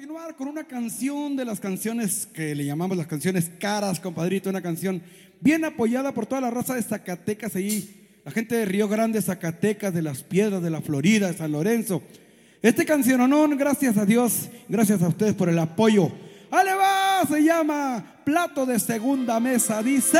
continuar con una canción de las canciones que le llamamos las canciones caras, compadrito. Una canción bien apoyada por toda la raza de Zacatecas ahí, la gente de Río Grande, Zacatecas, de Las Piedras, de la Florida, de San Lorenzo. Este canciononón, gracias a Dios, gracias a ustedes por el apoyo. ¡Ale va! Se llama Plato de Segunda Mesa, dice...